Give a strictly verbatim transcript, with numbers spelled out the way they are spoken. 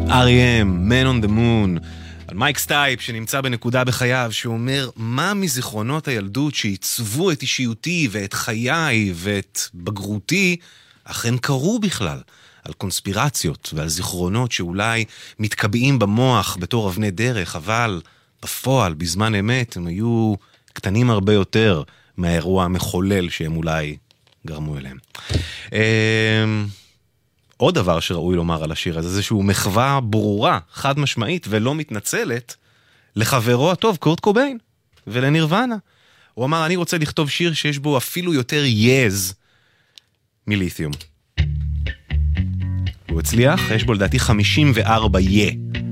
אר אי אם, Man on the Moon, על מייק סטייפ שנמצא בנקודה בחייו, שאומר, מה מזיכרונות הילדות שעיצבו את אישיותי ואת חיי ואת בגרותי, אכן קרו בכלל, על קונספירציות ועל זיכרונות שאולי מתקבעים במוח בתור אבני דרך, אבל בפועל, בזמן אמת, הם היו קטנים הרבה יותר מהאירוע המחולל שהם אולי גרמו אליהם. עוד דבר שראוי לומר על השיר הזה, זה שהוא מחווה ברורה, חד משמעית ולא מתנצלת, לחברו הטוב, קורט קוביין, ולנירוונה. הוא אמר, אני רוצה לכתוב שיר שיש בו אפילו יותר יז מליתיום. הוא הצליח, יש בו לדעתי חמישים וארבע יה.